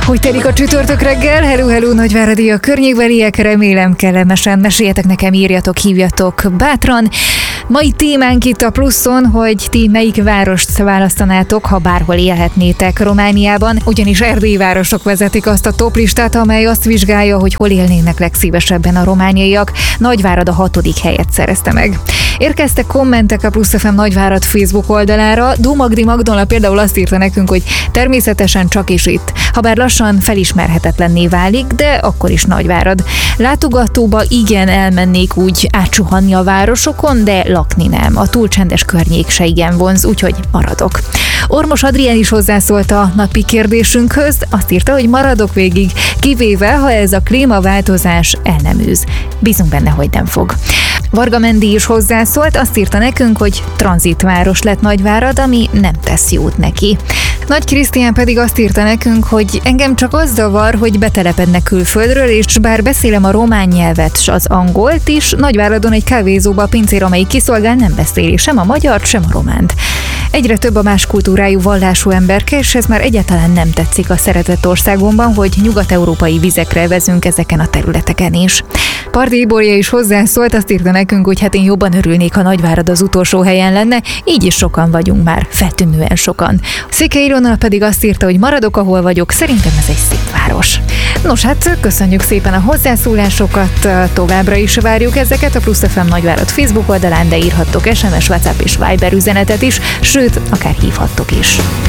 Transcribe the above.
Hogy telik a csütörtök reggel? Hello, Nagyváradi a környékbeliek, remélem kellemesen. Meséljetek nekem, írjatok, hívjatok bátran. Mai témánk itt a Pluszon, hogy ti melyik várost választanátok, ha bárhol élhetnétek Romániában, ugyanis erdélyi városok vezetik azt a toplistát, amely azt vizsgálja, hogy hol élnének legszívesebben a romániaiak. Nagyvárad a 6. helyet szerezte meg. Érkeztek kommentek a Plusz FM Nagyvárad Facebook oldalára. Dómagdi Magdolna például azt írta nekünk, hogy természetesen csak is itt. Habár lassan felismerhetetlenné válik, de akkor is Nagyvárad. Látogatóba igen elmennék úgy átsuhanni a városokon, de lakni nem. A túl csendes környék se igen vonz, úgyhogy maradok. Ormos Adrián is hozzászólt a napi kérdésünkhöz, azt írta, hogy maradok végig, kivéve, ha ez a klímaváltozás el nem űz. Bízunk benne, hogy nem fog. Varga Mendi is hozzászólt, azt írta nekünk, hogy tranzitváros lett Nagyvárad, ami nem tesz jót neki. Nagy Krisztián pedig azt írta nekünk, hogy engem csak az zavar, hogy betelepednek külföldről, és bár beszélem a román nyelvet s az angolt is, Nagyváradon egy kávézóba a pincér, amelyik kiszolgál, nem beszéli sem a magyart, sem a románt. Egyre több a más kultúrájú vallású emberke, és ez már egyáltalán nem tetszik a szeretett országomban, hogy nyugat-európai vizekre vezünk ezeken a területeken is. Pardi Iborja is hozzászólt, azt írta nekünk, hogy hát én jobban örülnék, ha Nagyvárad az utolsó helyen lenne, így is sokan vagyunk már, feltűnően sokan. Székely Ilona pedig azt írta, hogy maradok, ahol vagyok, szerintem ez egy szép város. Nos, hát köszönjük szépen a hozzászólásokat, továbbra is várjuk ezeket a Plusz FM Nagyvárad Facebook oldalán, de írhattok SMS, WhatsApp és Viber üzenetet is, sőt, akár hívhattok is.